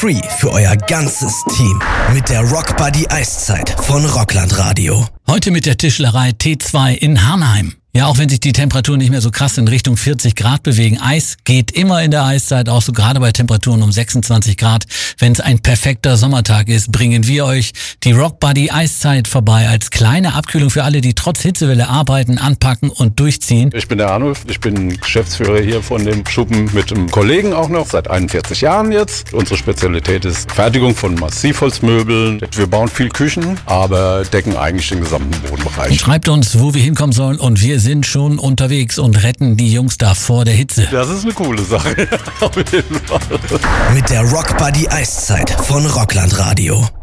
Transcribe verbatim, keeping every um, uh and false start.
Free für euer ganzes Team mit der Rock Buddy Eiszeit von Rockland Radio. Heute mit der Tischlerei T zwei in Harnheim. Ja, auch wenn sich die Temperaturen nicht mehr so krass in Richtung vierzig Grad bewegen, Eis geht immer in der Eiszeit, auch so gerade bei Temperaturen um sechsundzwanzig Grad. Wenn es ein perfekter Sommertag ist, bringen wir euch die Rock Buddy Eiszeit vorbei als kleine Abkühlung für alle, die trotz Hitzewelle arbeiten, anpacken und durchziehen. Ich bin der Arnulf, ich bin Geschäftsführer hier von dem Schuppen mit einem Kollegen auch noch, seit einundvierzig Jahren jetzt. Unsere Spezialität ist Fertigung von Massivholzmöbeln. Wir bauen viel Küchen, aber decken eigentlich den gesamten Wohnbereich. Und schreibt uns, wo wir hinkommen sollen, und wir sind schon unterwegs und retten die Jungs da vor der Hitze. Das ist eine coole Sache, auf jeden Fall. Mit der Rock Buddy Eiszeit von Rockland Radio.